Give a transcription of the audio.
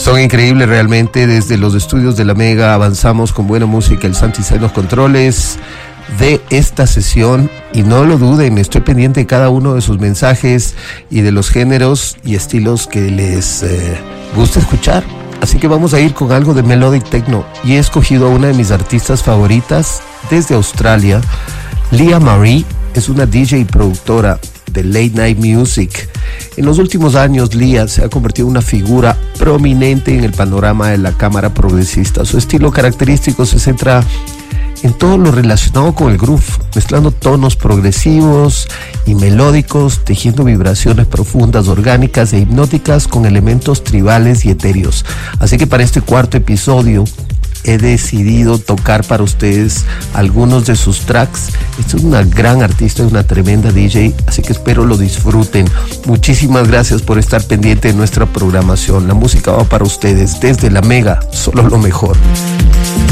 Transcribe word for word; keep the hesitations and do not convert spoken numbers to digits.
Son increíbles realmente. Desde los estudios de la Mega avanzamos con buena música. El Santi está en los controles de esta sesión y no lo duden, estoy pendiente de cada uno de sus mensajes y de los géneros y estilos que les eh, gusta escuchar. Así que vamos a ir con algo de Melodic Techno y he escogido a una de mis artistas favoritas desde Australia. Leah Marie es una D J y productora de Late Night Music. En los últimos años, Leah se ha convertido en una figura prominente en el panorama de la cámara progresista. Su estilo característico se centra en todo lo relacionado con el groove, mezclando tonos progresivos y melódicos, tejiendo vibraciones profundas, orgánicas e hipnóticas con elementos tribales y etéreos. Así que para este cuarto episodio he decidido tocar para ustedes algunos de sus tracks. Esta es una gran artista, una tremenda D J, así que espero lo disfruten. Muchísimas gracias por estar pendiente de nuestra programación. La música va para ustedes desde la Mega, solo lo mejor.